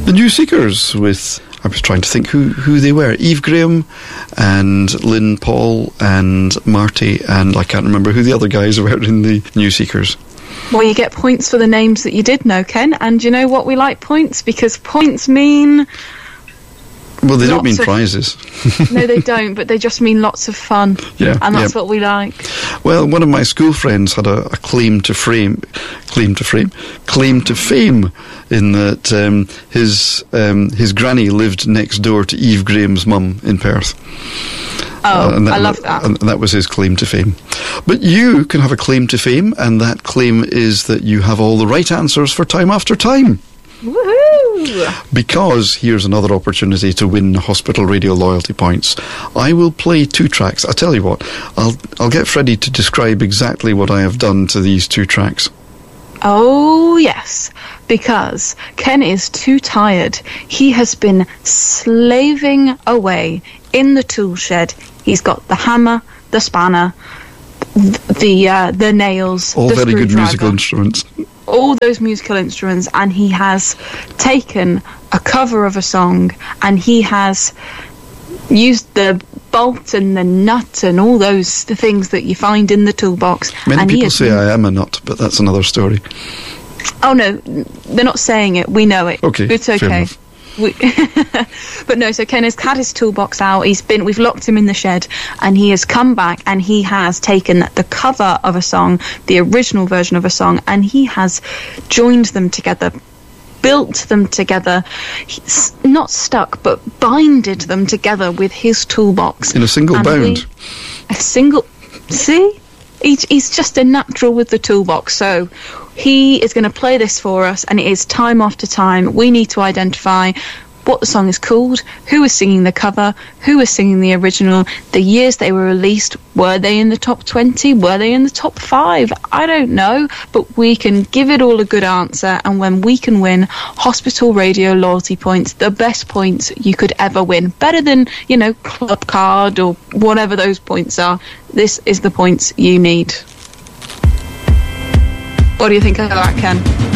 The New Seekers with... I was trying to think who they were. Eve Graham and Lynn Paul and Marty, and I can't remember who the other guys were in the New Seekers. Well, you get points for the names that you did know, Ken, and you know what we like points? Because points mean... Well, they don't mean prizes. No, they don't, but they just mean lots of fun. Yeah, and that's what we like. Well, one of my school friends had a claim to fame, in that his granny lived next door to Eve Graham's mum in Perth. Oh, I love that. And that was his claim to fame. But you can have a claim to fame, and that claim is that you have all the right answers for time after time. Woohoo! Because here's another opportunity to win Hospital Radio loyalty points. I will play 2 tracks. I tell you what, I'll get Freddie to describe exactly what I have done to these 2 tracks. Oh, yes, because Ken is too tired. He has been slaving away in the tool shed. He's got the hammer, the spanner, the nails, all the very good screwdriver, musical instruments. all those musical instruments, and he has taken a cover of a song and he has used the bolt and the nut and all those things that you find in the toolbox. Many people say I am a nut, but that's another story. Oh no, they're not saying it, we know it. Okay, it's okay. Fair enough. But no, so Ken has had his toolbox out. We've locked him in the shed, and he has come back and he has taken the cover of a song, the original version of a song, and he has joined them together, built them together. He's not stuck, but binded them together with his toolbox in a single bound. See, he's just a natural with the toolbox. So he is going to play this for us, and it is time after time. We need to identify what the song is called, who is singing the cover, who is singing the original, the years they were released. Were they in the top 20? Were they in the top 5? I don't know, but we can give it all a good answer, and when we can win Hospital Radio loyalty points, the best points you could ever win, better than, Club Card or whatever those points are. This is the points you need. What do you think of that, Ken?